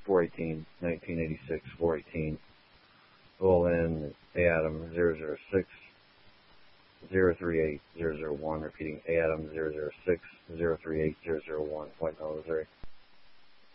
418, 1986, 418. OLN AATM 006, 038, 001. Repeating AATM 006, 038, 001. White Mountain, Missouri.